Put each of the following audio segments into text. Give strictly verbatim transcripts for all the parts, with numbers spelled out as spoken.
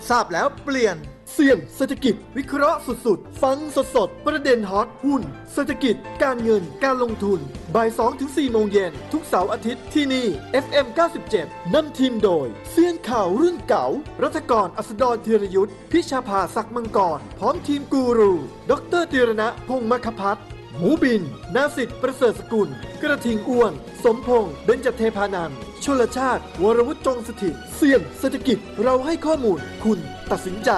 ทราบแล้วเปลี่ยนเสี่ยงเศรษฐกิจวิเคราะห์สุดๆฟังสดๆประเด็นฮอตหุ้นเศรษฐกิจการเงินการลงทุนบ่าย สองถึงสี่ โมงเย็นทุกเสาร์อาทิตย์ที่นี่ เอฟ เอ็ม เก้าสิบเจ็ด นำทีมโดยเซียนข่าวรุ่นเก่ารัฐกรอัสดรธีรยุทธพิชาภาศักดิ์มังกรพร้อมทีมกูรูดรธีรณะพงษ์มคพัฒน์หมูบินนาสิทธิ์ประเสริฐสกุลกระทิงอ้วนสมพงษ์เบญจเทพานันท์ชลชาติวรวุฒิจงสถิตเสี่ยงเศรษฐกิจเราให้ข้อมูลคุณตัดสินใจ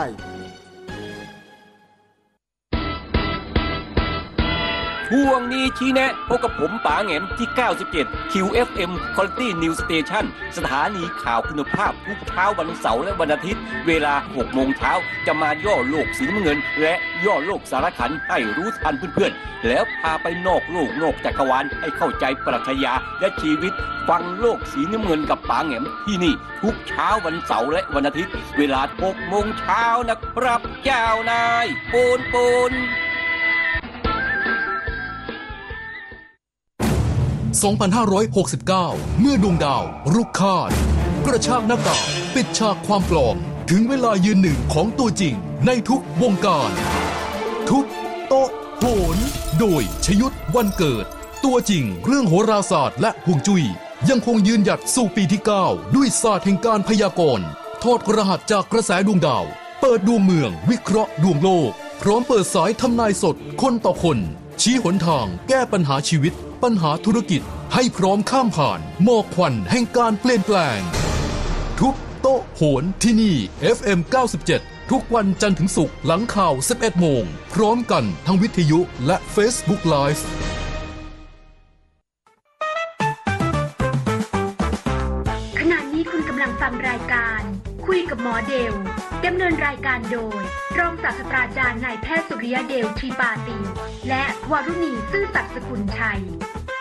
ช่วงนี้ชี้แนะพบกับผมป๋าแหงมที่เก้าสิบเจ็ด คิว เอฟ เอ็ม Quality News Station สถานีข่าวคุณภาพทุกเช้าวันเสาร์และวันอาทิตย์เวลาหกโมงเช้าจะมาย่อโลกสีน้ำเงินและย่อโลกสารขันให้รู้ทันเพื่อนๆแล้วพาไปนอกโลกนอกจักรวาลให้เข้าใจปรัชญาและชีวิตฟังโลกสีน้ำเงินกับป๋าแหงมที่นี่ทุกเช้าวันเสาร์และวันอาทิตย์เวลาหกโมงเช้านะครับเจ้านายปูนปูนสองพันห้าร้อยหกสิบเก้า เมื่อดวงดาวรุกคาดกระชากหน้ากากปิดฉากความปลอมถึงเวลายืนหนึ่งของตัวจริงในทุกวงการทุบโต๊ะโหนโดยชยุทธวันเกิดตัวจริงเรื่องโหราศาสตร์และฮวงจุ้ยยังคงยืนหยัดสู่ปีที่เก้าด้วยศาสตร์แห่งการพยากรณ์ทอดรหัสจากกระแสดวงดาวเปิดดวงเมืองวิเคราะห์ดวงโลกพร้อมเปิดสายทำนายสดคนต่อคนชี้หนทางแก้ปัญหาชีวิตปัญหาธุรกิจให้พร้อมข้ามผ่านหมอกควันแห่งการเปลี่ยนแปลงทุบโต๊ะโหนที่นี่ เอฟ เอ็ม เก้าสิบเจ็ด ทุกวันจันทร์ถึงศุกร์หลังข่าว สิบเอ็ด โมงพร้อมกันทั้งวิทยุและ Facebook Live ขณะนี้คุณกำลังฟังรายการคุยกับหมอเดลดำเนินรายการโดยรองศาสตราจารย์นายแพทย์สุริยเดลทรีปาตีและวรุณีซื่อสัตย์สกุลชัย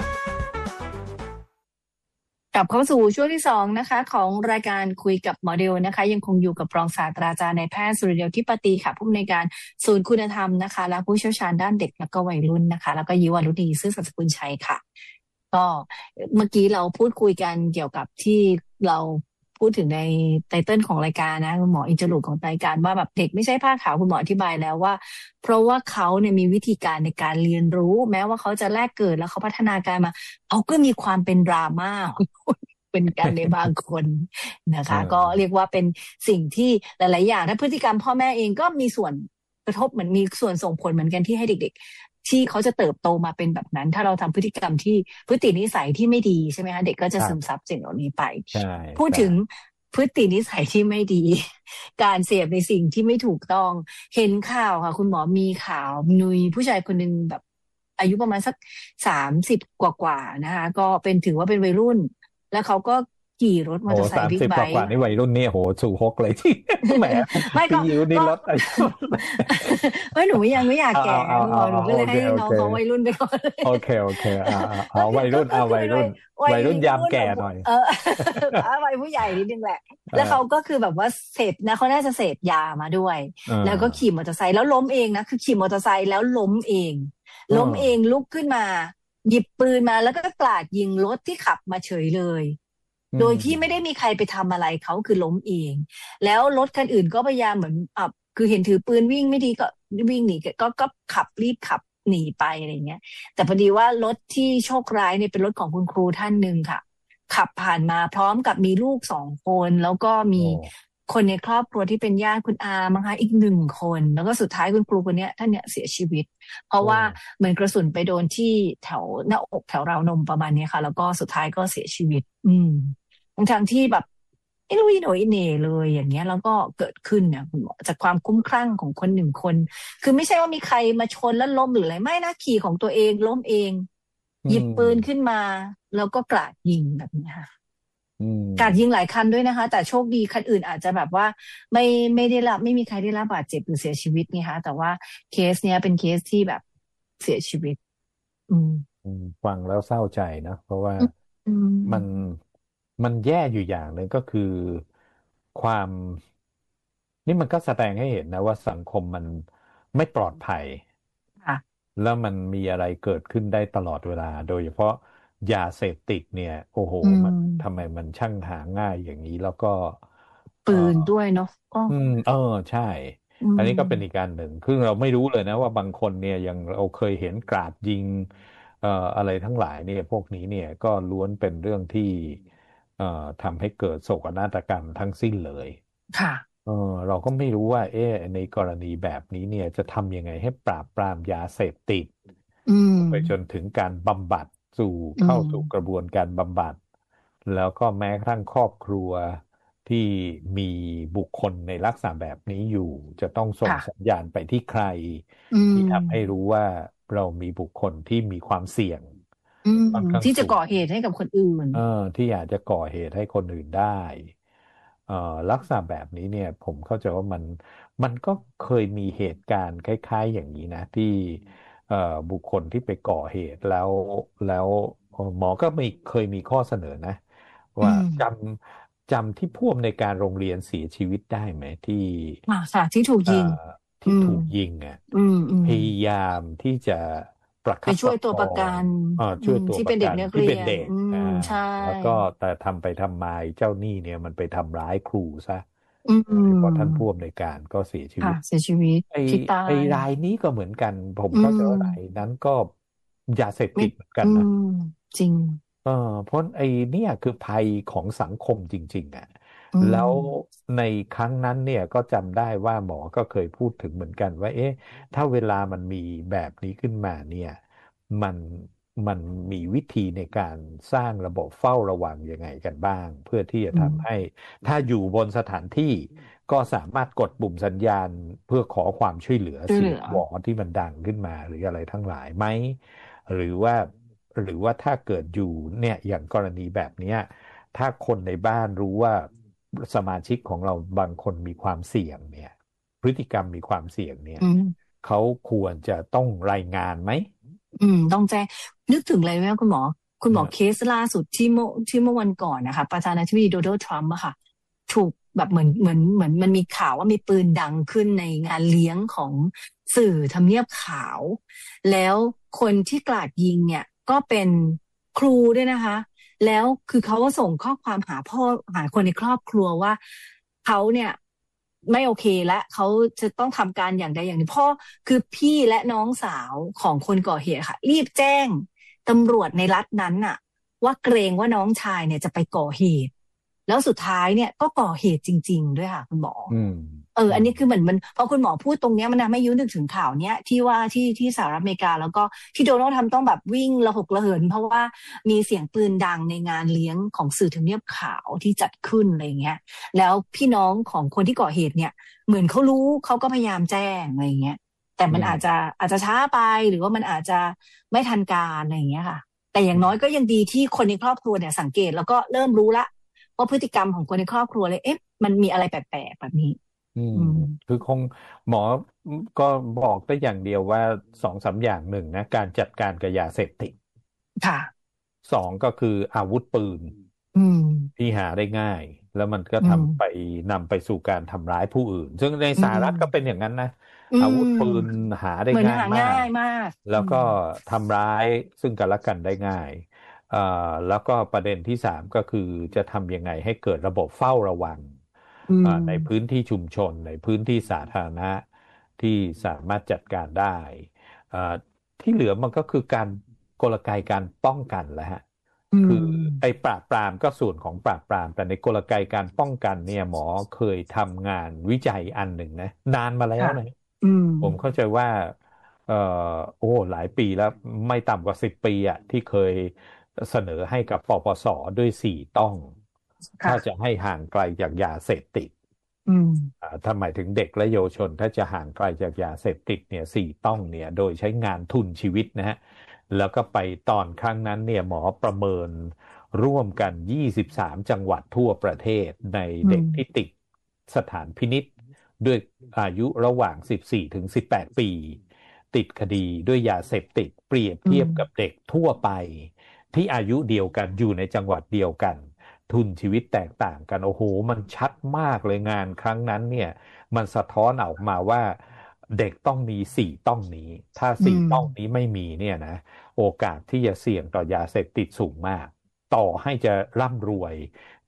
กลับเข้าสู่ช่วงที่สองนะคะของรายการคุยกับหมอเดลนะคะยังคงอยู่กับรองศาสตราจารย์นายแพทย์สุริยเดลทรีปาตีค่ะผู้อำนวยการศูนย์คุณธรรมนะคะและผู้เชี่ยวชาญด้านเด็กและก็วัยรุ่นนะคะแล้วก็ยิววรุณีซื่อสัตย์สกุลชัยค่ะก็เมื่อกี้เราพูดคุยกันเกี่ยวกับที่เราพูดถึงในไตเติ้ลของรายการนะคุณหมออินเทอร์ลูดของรายการว่าแบบเด็กไม่ใช่ผ้าขาวคุณหมออธิบายแล้วว่าเพราะว่าเขาเนี่ยมีวิธีการในการเรียนรู้แม้ว่าเขาจะแรกเกิดแล้วเขาพัฒนาการมาเขาก็มีความเป็นดราม่าเป็นการในบางคนนะคะก็เรียกว่าเป็นสิ่งที่หลายๆอย่างถ้าพฤติกรรมพ่อแม่เองก็มีส่วนกระทบเหมือนมีส่วนส่งผลเหมือนกันที่ให้เด็กๆที่เขาจะเติบโตมาเป็นแบบนั้นถ้าเราทำพฤติกรรมที่พฤตินิสัยที่ไม่ดีใช่ไหมคะเด็กก็จะซึมซับสิ่งเหล่านี้ไปพูดถึงพฤตินิสัยที่ไม่ดีการเสพในสิ่งที่ไม่ถูกต้องเห็นข่าวค่ะคุณหมอมีข่าวนุยผู้ชายคนนึงแบบอายุประมาณสักสามสิบกว่าๆนะคะก็เป็นถือว่าเป็นวัยรุ่นแล้วเขาก็ขี่รถมอเตอร์ไซค์บิ๊กไบค์โอ้สามสิบกว่าๆนี่วัยรุ่นนี่โหสู่ฮกเลยที่แหมไม่ก็ยิวนี่รถอายุไม่หนูยังไม่อยากแก่หนูก็เลยให้น้องเขาวัยรุ่นไปก่อนโอเคโอเคอ่าเอาวัยรุ่นเอาวัยรุ่นวัยรุ่นยามแก่หน่อยเออวัยผู้ใหญ่นิดนึงแหละแล้วเขาก็คือแบบว่าเสพนะเขาน่าจะเสพยามาด้วยแล้วก็ขี่มอเตอร์ไซค์แล้วล้มเองนะคือขี่มอเตอร์ไซค์แล้วล้มเองล้มเองลุกขึ้นมาหยิบปืนมาแล้วก็กราดยิงรถที่ขับมาเฉยเลยโดยที่ไม่ได้มีใครไปทำอะไรเขาคือล้มเองแล้วรถคันอื่นก็พยายามเหมือนอ่ะคือเห็นถือปืนวิ่งไม่ดีก็วิ่งหนีก็ก็ขับรีบขับหนีไปอะไรเงี้ยแต่พอดีว่ารถที่โชคร้ายเนี่ยเป็นรถของคุณครูท่านหนึ่งค่ะขับผ่านมาพร้อมกับมีลูกสองคนแล้วก็มีคนในครอบครัวที่เป็นญาติคุณอามั้งคะอีกหนึ่งคนแล้วก็สุดท้ายคุณครูคนนี้ท่านเนี่ยเสียชีวิตเพราะว่าเหมือนกระสุนไปโดนที่แถวหน้าอกแถวราวนมประมาณนี้ค่ะแล้วก็สุดท้ายก็เสียชีวิตอืมทั้งที่แบบไม่รู้อีโหนอีเหน่เลยอย่างเงี้ยแล้วก็เกิดขึ้นเนี่ยคุณหมอจากความคุ้มคลั่งของคนหนึ่งคนคือไม่ใช่ว่ามีใครมาชนแล้วล้มหรืออะไรไม่นะขี่ของตัวเองล้มเองหยิบปืนขึ้นมาแล้วก็กราดยิงแบบนี้ค่ะกราดยิงหลายคันด้วยนะคะแต่โชคดีคันอื่นอาจจะแบบว่าไม่ไม่ได้รับไม่มีใครได้รับบาดเจ็บหรือเสียชีวิตไงคะแต่ว่าเคสเนี้ยเป็นเคสที่แบบเสียชีวิตอืมฟังแล้วเศร้าใจนะเพราะว่ามันมันแย่อยู่อย่างหนึ่งก็คือความนี่มันก็แสดงให้เห็นนะว่าสังคมมันไม่ปลอดภัยแล้วมันมีอะไรเกิดขึ้นได้ตลอดเวลาโดยเฉพาะยาเสพติดเนี่ยโอ้โหมันทำไมมันช่างหาง่ายอย่างนี้แล้วก็ปปืนด้วยเนาะก็อืมเออใช่อันนี้ก็เป็นอีกการหนึ่งคือเราไม่รู้เลยนะว่าบางคนเนี่ยยังเราเคยเห็นกราดยิงเอ่ออะไรทั้งหลายเนี่ยพวกนี้เนี่ยก็ล้วนเป็นเรื่องที่เอ่อทำให้เกิดโศกนาฏกรรมทั้งสิ้นเลยค่ะเออเราก็ไม่รู้ว่าเอ๊ะในกรณีแบบนี้เนี่ยจะทำยังไงให้ปราบปรามยาเสพติดไปจนถึงการบำบัดสู่เข้าสู่กระบวนการบำบัดแล้วก็แม้กระทั่งครอบครัวที่มีบุคคลในลักษณะแบบนี้อยู่จะต้องส่งสัญญาณไปที่ใครที่ทำให้รู้ว่าเรามีบุคคลที่มีความเสี่ยงที่จะก่อเหตุให้กับคนอื่นเออที่อาจจะก่อเหตุให้คนอื่นได้เอ่อลักษณะแบบนี้เนี่ยผมเข้าใจว่ามันมันก็เคยมีเหตุการณ์คล้ายๆอย่างนี้นะที่เอ่อบุคคลที่ไปก่อเหตุแล้วแล้วหมอก็ไม่เคยมีข้อเสนอนะว่าจำจำที่ผู้อำนวยการโรงเรียนเสียชีวิตได้ไหมที่ค่ะที่ถูกยิงที่ถูกยิงอ่ะพยายามที่จะประคับไปช่วยตัวประกันช่วยตัวประกันที่เป็นเด็กใช่แล้วก็แต่ทำไปทำมาเจ้าหนี้เนี่ยมันไปทำร้ายครูซะเพราะท่านผู้อำนวยการก็เสียชีวิตเสียชีวิตไอ้ไอ้รายนี้ก็เหมือนกันผมเข้าใจว่ารายนั้นก็ยาเสพติดเหมือนกันนะจริงเออเพราะไอ้เนี่ยคือภัยของสังคมจริงๆอ่ะแล้วในครั้งนั้นเนี่ยก็จำได้ว่าหมอก็เคยพูดถึงเหมือนกันว่าเอ๊ะถ้าเวลามันมีแบบนี้ขึ้นมาเนี่ยมันมันมีวิธีในการสร้างระบบเฝ้าระวังยังไงกันบ้างเพื่อที่จะทำให้ถ้าอยู่บนสถานที่ก็สามารถกดปุ่มสัญญาณเพื่อขอความช่วยเหลือเสียงหวอที่มันดังขึ้นมาหรืออะไรทั้งหลายไหมหรือว่าหรือว่าถ้าเกิดอยู่เนี่ยอย่างกรณีแบบนี้ถ้าคนในบ้านรู้ว่าสมาชิกของเราบางคนมีความเสี่ยงเนี่ยพฤติกรรมมีความเสี่ยงเนี่ยเขาควรจะต้องรายงานไหมอืมต้องแจ้งนึกถึงอะไรไหมคุณหมอคุณหมอเคสล่าสุดที่เมื่อที่เมื่อวันก่อนนะคะประธานาธิบดีโดนัลด์ทรัมป์อะค่ะถูกแบบเหมือนเหมือนเหมือนมันมีข่าวว่ามีปืนดังขึ้นในงานเลี้ยงของสื่อทำเนียบขาวแล้วคนที่กราดยิงเนี่ยก็เป็นครูด้วยนะคะแล้วคือเขาก็ส่งข้อความหาพ่อหาคนในครอบครัวว่าเขาเนี่ยไม่โอเคและเขาจะต้องทำการอย่างใดอย่างหนึ่งพ่อคือพี่และน้องสาวของคนก่อเหตุค่ะรีบแจ้งตำรวจในรัฐนั้นน่ะว่าเกรงว่าน้องชายเนี่ยจะไปก่อเหตุแล้วสุดท้ายเนี่ยก็ก่อเหตุจริงๆด้วยค่ะคุณหมอเอออันนี้คือเหมือนมันพอคุณหมอพูดตรงนี้มันทำให้ยุ้ยนึกถึงข่าวเนี้ยที่ว่าที่ที่สหรัฐอเมริกาแล้วก็ที่โดนัลด์ทรัมป์ต้องแบบวิ่งระหกระเหินเพราะว่ามีเสียงปืนดังในงานเลี้ยงของสื่อทำเนียบขาวที่จัดขึ้นอะไรเงี้ยแล้วพี่น้องของคนที่ก่อเหตุเนี่ยเหมือนเขารู้เขาก็พยายามแจ้งอะไรเงี้ยแต่มันอาจจะอาจจะช้าไปหรือว่ามันอาจจะไม่ทันการอะไรเงี้ยค่ะแต่อย่างน้อยก็ยังดีที่คนในครอบครัวเนี่ยสังเกตแล้วก็เริ่มรู้ละว่าพฤติกรรมของคนในครอบครัวเลยเอ๊ะมันมีอะไรแปลกๆแบบนี้อืมคือคงหมอก็บอกได้อย่างเดียวว่าสองสามอย่างหนึ่งนะการจัดการกับยาเสพติดค่ะสองก็คืออาวุธปืนที่หาได้ง่ายแล้วมันก็ทำไปนำไปสู่การทำร้ายผู้อื่นซึ่งในสหรัฐก็เป็นอย่างนั้นนะอาวุธปืนหาได้ง่ายมากมากแล้วก็ทำร้ายซึ่งกันและกันได้ง่ายอ่าแล้วก็ประเด็นที่สามก็คือจะทำยังไงให้เกิดระบบเฝ้าระวังในพื้นที่ชุมชนในพื้นที่สาธารณะที่สามารถจัดการได้ที่เหลือมันก็คือการกลไกการป้องกันแหละฮะคือไอ้ปราบปรามก็ส่วนของปราบปรามแต่ในกลไกการป้องกันเนี่ยหมอเคยทำงานวิจัยอันหนึ่งนะนานมาแล้วนะผมเข้าใจว่าเอ่อโอ้หลายปีแล้วไม่ต่ำกว่าสิบปีอะที่เคยเสนอให้กับปปสด้วยสี่ต้องถ้าจะให้ห่างไกลจากยาเสพติดถ้าหมายถึงเด็กและเยาวชนถ้าจะห่างไกลจากยาเสพติดเนี่ยสี่ต้องเนี่ยโดยใช้งานทุนชีวิตนะฮะแล้วก็ไปตอนครั้งนั้นเนี่ยหมอประเมินร่วมกันยี่สิบสามจังหวัดทั่วประเทศในเด็กที่ติดสถานพินิจด้วยอายุระหว่างสิบสี่ถึงสิบแปดปีติดคดีด้วยยาเสพติดเปรียบเทียบกับเด็กทั่วไปที่อายุเดียวกันอยู่ในจังหวัดเดียวกันทุนชีวิตแตกต่างกันโอ้โหมันชัดมากเลยงานครั้งนั้นเนี่ยมันสะท้อนออกมาว่าเด็กต้องมีสี่ต้องนี้ถ้าสี่ต้องนี้ไม่มีเนี่ยนะโอกาสที่จะเสี่ยงต่อยาเสพติดสูงมากต่อให้จะร่ำรวย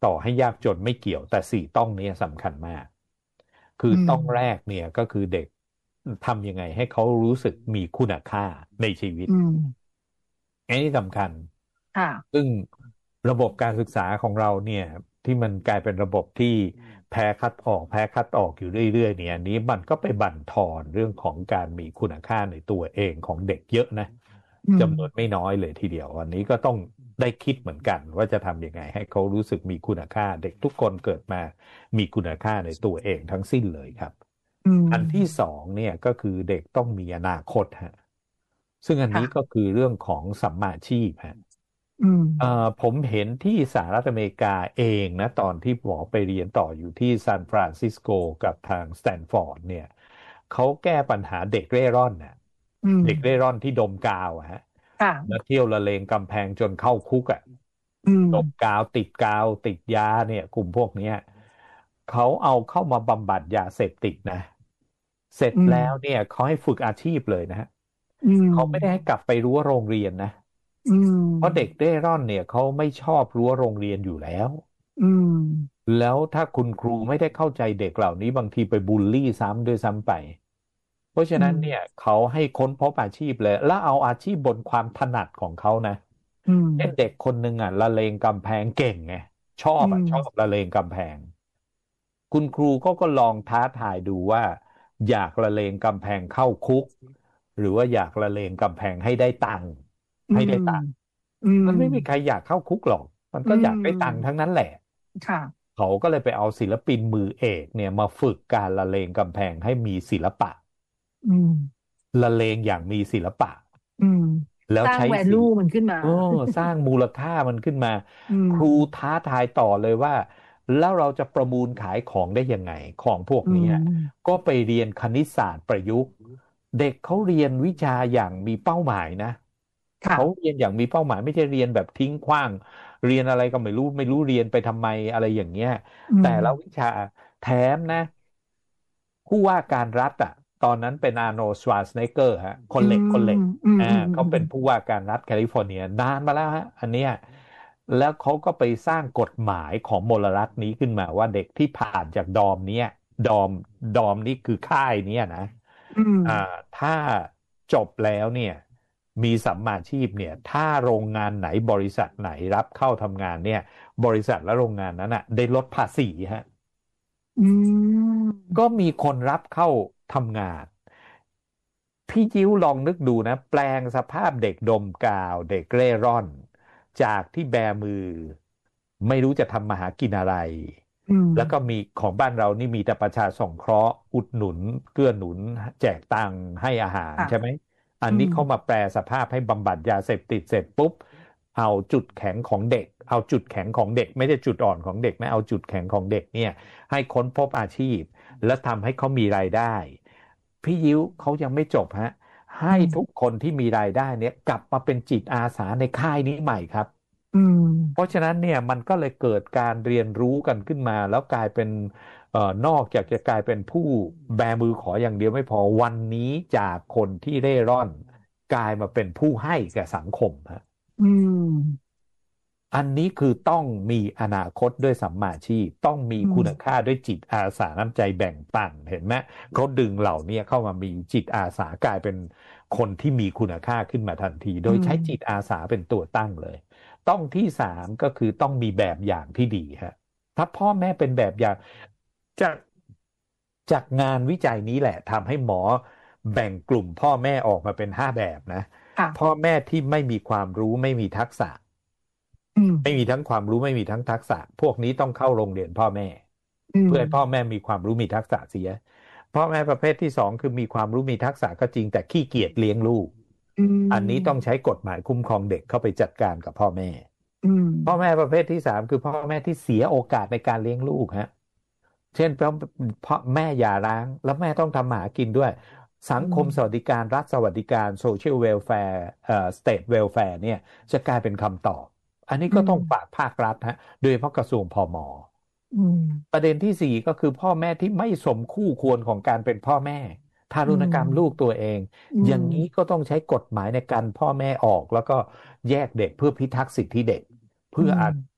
ต่อให้ยากจนไม่เกี่ยวแต่สี่ต้องนี้สำคัญมากคืออืมต้องแรกเนี่ยก็คือเด็กทำยังไงให้เขารู้สึกมีคุณค่าในชีวิตอืมอันนี้สำคัญค่ะซึ่งระบบการศึกษาของเราเนี่ยที่มันกลายเป็นระบบที่แพ้คัดออกแพ้คัดออกอยู่เรื่อยๆเนี่ยอันนี้มันก็ไปบั่นทอนเรื่องของการมีคุณค่าในตัวเองของเด็กเยอะนะอืมจำนวนไม่น้อยเลยทีเดียวอันนี้ก็ต้องได้คิดเหมือนกันว่าจะทำยังไงให้เขารู้สึกมีคุณค่าเด็กทุกคนเกิดมามีคุณค่าในตัวเองทั้งสิ้นเลยครับอืมอันที่สองเนี่ยก็คือเด็กต้องมีอนาคตฮะซึ่งอันนี้ค่ะก็คือเรื่องของสัมมาชีพฮะอืมเอ่อผมเห็นที่สหรัฐอเมริกาเองนะตอนที่หมอไปเรียนต่ออยู่ที่ซานฟรานซิสโกกับทางสแตนฟอร์ดเนี่ยเขาแก้ปัญหาเด็กเร่ร่อนน่ะอืมเด็กเร่ร่อนที่ดมกาวอะฮะค่ะแล้วเที่ยวละเลงกำแพงจนเข้าคุกอ่ะอืมดมกาวติดกาวติดยาเนี่ยกลุ่มพวกเนี้ยเขาเอาเข้ามาบำบัดยาเสพติดนะเสร็จอืมแล้วเนี่ยเขาให้ฝึกอาชีพเลยนะฮะอืมเขาไม่ได้ให้กลับไปรั้วโรงเรียนนะอืมเพราะเด็กเร่ร่อนเนี่ยเขาไม่ชอบรั้วโรงเรียนอยู่แล้วอืมแล้วถ้าคุณครูไม่ได้เข้าใจเด็กเหล่านี้บางทีไปบูลลี่ซ้ำด้วยซ้ำไปเพราะฉะอืมนั้นเนี่ยเขาให้ค้นพบอาชีพเลยแล้วเอาอาชีพบนความถนัดของเขานะอืมเช่นเด็กคนหนึ่งอ่ะละเลงกำแพงเก่งไงชออืบอ่ะมชอบละเลงกำแพงคุณครูก็ก็ลองท้าทายดูว่าอยากละเลงกำแพงเข้าคุกหรือว่าอยากละเลงกำแพงให้ได้ตังค์อืมให้ได้ตังค์อืมมันไม่มีใครอยากเข้าคุกหรอก มันอืก็อยากได้ตังค์ทั้มงนั้นแหละค่ะเขาก็เลยไปเอาศิลปินมือเอกเนี่ยมาฝึกการละเลงกำแพงให้มีศิลปะอืมละเลงอย่างมีศิลปะอืมแล้วสร้างใช้ศิล value มันขึ้นมาโอ้สร้างมูลค่ามันขึ้นมาอืมครูท้าทายต่อเลยว่า แล้วเราจะประมูลขายของได้ยังไงของพวกอืนี้มก็ไปเรียนคณิตศาสตร์ประยุกต์ เด็กเขาเรียนวิชาอย่างมีเป้าหมายนะค่ะเขาเรียนอย่างมีเป้าหมายไม่ใช่เรียนแบบทิ้งขว้างเรียนอะไรก็ไม่รู้ไม่รู้เรียนไปทำไมอะไรอย่างเงี้ยอืแต่ละวิมชาแถมนะผู้ว่าการรัฐอ่ะตอนนั้นเป็นอาร์โนลด์ ชวาร์ซเนกเกอร์ฮะคนอืเหล็กคนเหล็กมอืมอ่าอืมอืเขาเป็นมผู้ว่าการรัฐแคลิฟอร์เนียนานมาแล้วฮะอันเนี้ยแล้วเขาก็ไปสร้างกฎหมายของมลรัฐนี้ขึ้นมาว่าเด็กที่ผ่านจากดอมเนี้ยดอมดอมนี่คือค่ายเนี้ยนะอืมอ่าถ้าจบแล้วเนี่ยมีสัมมาชีพเนี่ยถ้าโรงงานไหนบริษัทไหนรับเข้าทำงานเนี่ยบริษัทและโรงงานนั้นอ่ะได้ลดภาษีฮะอืมก็มีคนรับเข้าทำงานพี่ยิ้วลองนึกดูนะแปลงสภาพเด็กดมกาวเด็กเร่ร่อนจากที่แบมือไม่รู้จะทำมาหากินอะไรอืมแล้วก็มีของบ้านเรานี่มีแต่ประชาสงเคราะห์อุดหนุนเกื้อหนุนแจกตังค์ให้อาหารค่ะใช่ไหมอันอืมนี้เขามาแปลสภาพให้บำบัดยาเสพติดเสร็จปุ๊บเอาจุดแข็งของเด็กเอาจุดแข็งของเด็กไม่ใช่จุดอ่อนของเด็กนะเอาจุดแข็งของเด็กเนี่ยให้ค้นพบอาชีพและทำให้เขามีรายได้พี่ยิ้วเขายังไม่จบฮะให้อืมทุกคนที่มีรายได้เนี่ยกลับมาเป็นจิตอาสาในค่ายนี้ใหม่ครับอืมเพราะฉะนั้นเนี่ยมันก็เลยเกิดการเรียนรู้กันขึ้นมาแล้วกลายเป็นเอ่อนอกจากจะกลายเป็นผู้แบมือขออย่างเดียวไม่พอวันนี้จากคนที่เร่ร่อนกลายมาเป็นผู้ให้แก่สังคมฮะอืมอันนี้คือต้องมีอนาคตด้วยสัมมาชีพต้องมีอืมคุณค่าด้วยจิตอาสาน้ำใจแบ่งปันเห็นไหมเขาดึงเหล่านี้เข้ามามีจิตอาสากลายเป็นคนที่มีคุณค่าขึ้นมาทันทีโดอืมยใช้จิตอาสาเป็นตัวตั้งเลย ต้องที่สามก็คือต้องมีแบบอย่างที่ดีฮะถ้าพ่อแม่เป็นแบบอย่างจากจากงานวิจัยนี้แหละทำให้หมอแบ่งกลุ่มพ่อแม่ออกมาเป็นห้าแบบนะค่ะพ่อแม่ที่ไม่มีความรู้ไม่มีทักษะอืมไม่มีทั้งความรู้ไม่มีทั้งทักษะพวกนี้ต้องเข้าโรงเรียนพ่อแม่อืมเพื่อให้พ่อแม่มีความรู้มีทักษะเสียพ่อแม่ประเภทที่สองคือมีความรู้มีทักษะก็จริงแต่ขี้เกียจเลี้ยงลูกอือันนี้ต้องมใช้กฎหมายคุ้มครองเด็กเข้าไปจัดการกับพ่อแม่อืมพ่อแม่ประเภทที่สามคือพ่อแม่ที่เสียโอกาสในการเลี้ยงลูกฮะเช่นพ่อพ่อแม่หย่าร้างแล้วแม่ต้องทำหากินด้วยสังอืคมสวัสมดิการรัฐสวัสดิการโซเชียลเวลแฟร์เอ่อสเตทเวลแฟร์เนี่ยจะกลายเป็นคำตอบอันนี้อืมก็ต้องฝากภาครัฐฮะโดยเฉพาะกระทรวงพมอืมประเด็นที่สี่ก็คือพ่อแม่ที่ไม่สมคู่ควรของการเป็นพ่อแม่ทาอืรุณกรรมลูกมตัวเองอือย่างนี้มก็ต้องใช้กฎหมายในการพ่อแม่ออกแล้วก็แยกเด็กเพื่อพิทักษ์สิทธิเด็กอืเพื่อมอา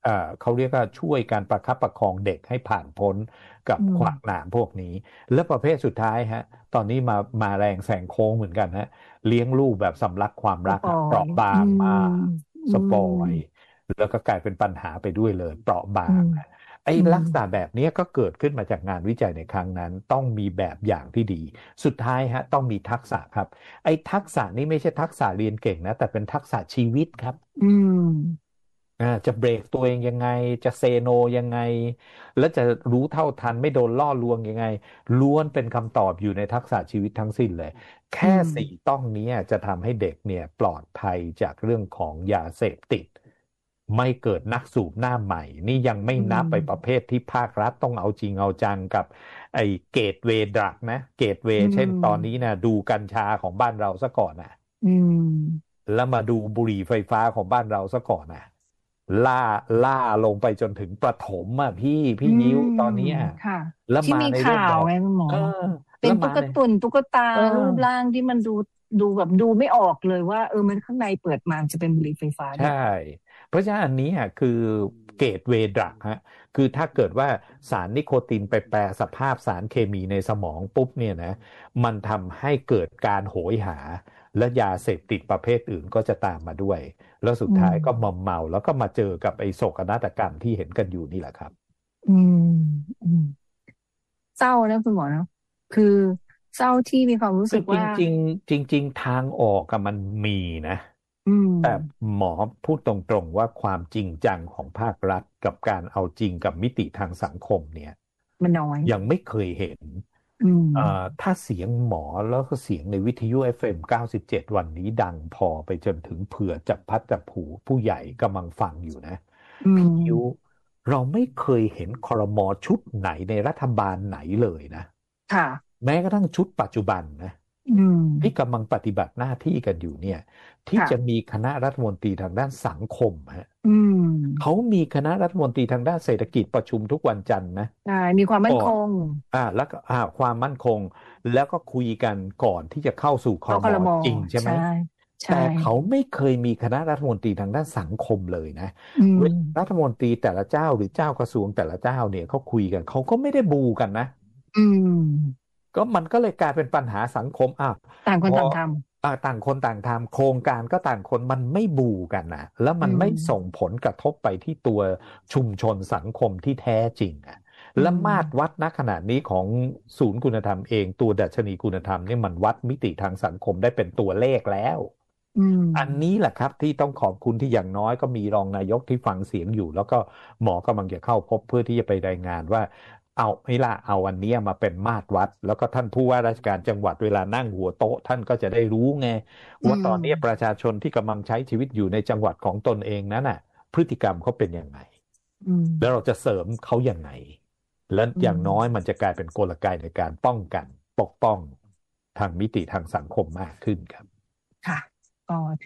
เอ่อเขาเรียกว่าช่วยการประคับประคองเด็กให้ผ่านพ้นกับอืมขวากหนามพวกนี้ และประเภทสุดท้ายฮะตอนนี้มามาแรงแซงโค้งเหมือนกันฮะเลี้ยงลูกแบบสำลักความสปอรักอะเปราะยบาอืงมากมอืสปอมยแล้วก็กลายเป็นปัญหาไปด้วยเลยเปราะบาอืมงอะไอ้อืมลักษณะแบบนี้ก็เกิดขึ้นมาจากงานวิจัยในครั้งนั้นต้องมีแบบอย่างที่ดีสุดท้ายฮะต้องมีทักษะครับไอ้ทักษะนี้ไม่ใช่ทักษะเรียนเก่งนะแต่เป็นทักษะชีวิตครับอืมอ่าจะเบรกตัวเองยังไงจะเซโนยังไงแล้วจะรู้เท่าทันไม่โดนล่อลวงยังไงล้วนเป็นคำตอบอยู่ในทักษะชีวิตทั้งสิ้นเลยอืแค่มสี่ต้องนี้จะทำให้เด็กเนี่ยปลอดภัยจากเรื่องของยาเสพติดไม่เกิดนักสูบหน้าใหม่นี่ยังไม่อืนับไปประมเภทที่ภาครัฐต้องเอาจริงเอาจังกับไอ้เกตเวย์ดรักนะเกตเวอืย์เช่นตอนนี้มนะดูกัญชาของบ้านเราซะก่อนนะอืมแล้วมาดูบุหรี่ไฟฟ้าของบ้านเราซะก่อนนะล่าล่าลงไปจนถึงประถมอ่ะพี่อืพี่ยิ้วตอนมเนี้ยค่ะแล้วมาที่มีข่าในรูปแบบวไงคุณหมอเออเป็นตุ๊กแล้วมาในตุ่นตุ๊กตาเออรูปร่างที่มันดูดูแบบดูไม่ออกเลยว่าเออมันข้างในเปิดมาจะเป็นบุหรี่ไฟฟ้าใช่ด้วยเพราะฉะนั้นอันนี้อ่ะคือเกตเวย์ดรักฮะคือถ้าเกิดว่าสารนิโคตินไปแปลสภาพสารเคมีในสมองปุ๊บเนี่ยนะมันทำให้เกิดการโหยหาและยาเสพติดประเภทอื่นก็จะตามมาด้วย แล้วสุดอืมท้ายก็มอมเมาแล้วก็มาเจอกับไอ้โศกนาฏกรรมที่เห็นกันอยู่นี่แหละครับอืมอืมเศร้านะคุณหมอเนาะคือเศร้าที่มีความรู้คือจสึกว่าริงๆจริงๆทางออกอะมันมีนะอืมแต่หมอพูดตรงๆว่าความจริงจังของภาครัฐกับการเอาจริงกับมิติทางสังคมเนี่ยมันน้อยยังไม่เคยเห็นอืมเอ่อถ้าเสียงหมอแล้วก็เสียงในวิทยุ เอฟ เอ็ม เก้าสิบเจ็ดวันนี้ดังพอไปจนถึงเผื่อจับพัดจับผูผู้ใหญ่กำลังฟังอยู่นะอืพี่มยิวเราไม่เคยเห็นครมชุดไหนในรัฐบาลไหนเลยนะค่ะแม้กระทั่งชุดปัจจุบันนะอืมที่กำลังปฏิบัติหน้าที่กันอยู่เนี่ยที่ค่ะจะมีคณะรัฐมนตรีทางด้านสังคมฮะอืมเขามีคณะรัฐมนตรีทางด้านเศรษฐกิจประชุมทุกวันจันทร์นะใช่มีความมั่นคก่อนงอ่าแล้วก็อ่าความมั่นคงแล้วก็คุยกันก่อนที่จะเข้าสู่ครมเข้าครมจริงใช่ไหมใช่ใช่แต่เขาไม่เคยมีคณะรัฐมนตรีทางด้านสังคมเลยนะอืเวลารัมฐมนตรีแต่ละเจ้าหรือเจ้ากระทรวงแต่ละเจ้าเนี่ยเขาคุยกันเขาก็ไม่ได้บูกันนะอืมก็มันก็เลยกลายเป็นปัญหาสังคมอ่ะต่างพอคนต่างทอ่ะต่างคนต่างทำโครงการก็ต่างคนมันไม่บูกันนะแล้วำอืมันไม่มส่งผลกระทบไปที่ตัวชุมชนสังคมที่แท้จริงอ่ะอืและมมาตรวัดณขณะนี้ของศูนย์คุณธรรมเองตัวดัชนีคุณธรรมเนี่ยมันวัดมิติทางสังคมได้เป็นตัวเลขแล้วอืมอันนี้แหละครับที่ต้องขอบคุณที่อย่างน้อยก็มีรองนายกที่ฟังเสียงอยู่แล้วก็หมอกำลังจะเข้าพบเพื่อที่จะไปรายงานว่า เอาไม่ล่ะเอาวันนี้มาเป็นมาตรวัดแล้วก็ท่านผู้ว่าราชการจังหวัดเวลานั่งหัวโต๊ะท่านก็จะได้รู้ไงอืว่าตอนนี้มประชาชนที่กำลังใช้ชีวิตอยู่ในจังหวัดของตนเองนั้นน่ะพฤติกรรมเขาเป็นยังไงอืมแล้วเราจะเสริมเขายังไงและอือย่างน้อยมมันจะกลายเป็นกลไกในการป้องกันปกป้องทางมิติทางสังคมมากขึ้นครับค่ะก็